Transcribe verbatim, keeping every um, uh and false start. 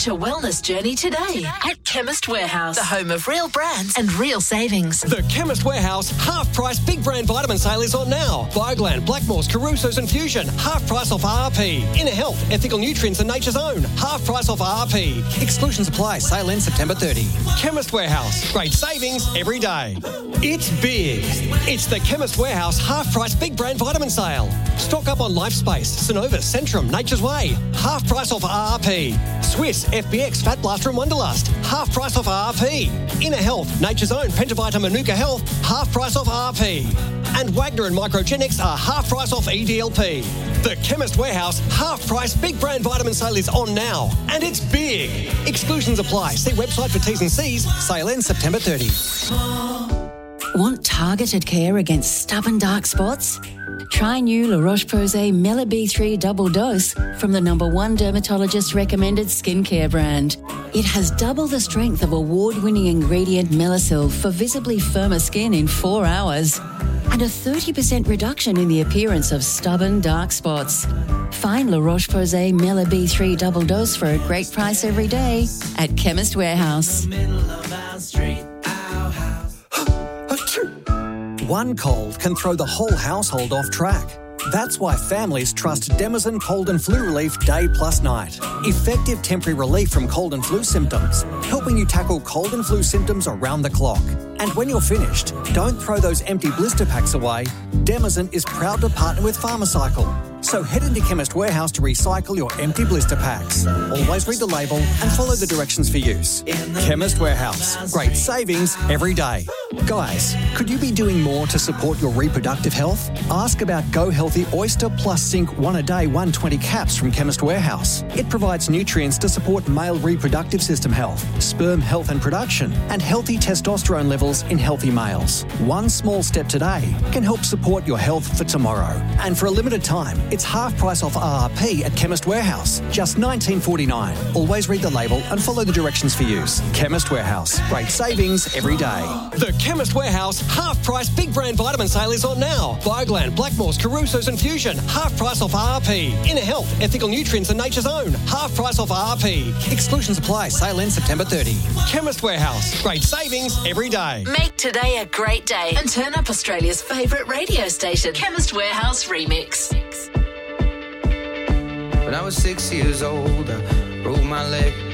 Launch a wellness journey today at Chemist Warehouse, the home of real brands and real savings. The Chemist Warehouse half-price big brand vitamin sale is on now. Bioglan, Blackmore's, Caruso's and Fusion, half price off R R P. Inner Health, Ethical Nutrients and Nature's Own, half price off R R P. Exclusions apply. Sale ends September thirtieth. Chemist Warehouse, great savings every day. It's big. It's the Chemist Warehouse half-price big brand vitamin sale. Stock up on Lifespace, Synovus, Centrum, Nature's Way, half price off R R P. Swiss, F B X, Fat Blaster and Wonderlust, half price off R R P. Inner Health, Nature's Own, Pentavita Manuka Health, half price off R R P. And Wagner and Microgenics are half price off E D L P. The Chemist Warehouse half price big brand vitamin sale is on now. And it's big. Exclusions apply. See website for T's and C's. Sale ends September thirtieth. Want targeted care against stubborn dark spots? Try new La Roche-Posay Mela B three double dose from the number one dermatologist recommended skincare brand. It has double the strength of award-winning ingredient Melasil for visibly firmer skin in four hours and a thirty percent reduction in the appearance of stubborn dark spots. Find La Roche-Posay Mela B three double dose for a great price every day at Chemist Warehouse. One cold can throw the whole household off track. That's why families trust Demazen Cold and Flu Relief day plus night. Effective temporary relief from cold and flu symptoms, helping you tackle cold and flu symptoms around the clock. And when you're finished, don't throw those empty blister packs away. Demazen is proud to partner with Pharmacycle. So head into Chemist Warehouse to recycle your empty blister packs. Always read the label and follow the directions for use. Chemist Warehouse. Great savings every day. Guys, could you be doing more to support your reproductive health? Ask about Go Healthy Oyster Plus Zinc one a day one hundred twenty caps from Chemist Warehouse. It provides nutrients to support male reproductive system health, sperm health and production, and healthy testosterone levels in healthy males. One small step today can help support your health for tomorrow. And for a limited time, it's half price off R R P at Chemist Warehouse, just nineteen forty-nine. Always read the label and follow the directions for use. Chemist Warehouse. Great savings every day. The Chemist Warehouse half price big brand vitamin sale is on now. Bioglan, Blackmore's, Caruso's and Fusion, half price off R R P. Inner Health, Ethical Nutrients and Nature's Own, half price off R R P. Exclusions apply. Sale ends September thirtieth. Chemist Warehouse. Great savings every day. Make today a great day and turn up Australia's favourite radio station, Chemist Warehouse Remix. When I was six years old, I broke my leg.